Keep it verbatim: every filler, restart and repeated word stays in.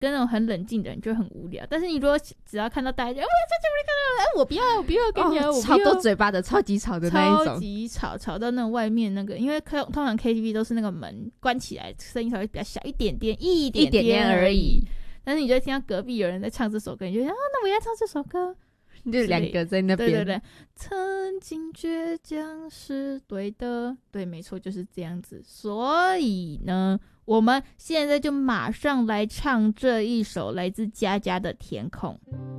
跟那种很冷静的人就很无聊。但是你如果只要看到大家就，哎，我要唱这个，我不要，我不要跟你、哦、 超多嘴巴的，超级吵的那一种， 超级吵，吵到那种外面那个，因为通常 K T V 都是那个门关起来，声音稍微比较小一点点，一点点, 一点点而已。 但是你就听到隔壁有人在唱这首歌，你就想啊，那我要唱这首歌。 就两个在那边， 对对对，曾经倔强是对的，对，没错，就是这样子。所以呢，我们现在就马上来唱这一首来自佳佳的《填空》。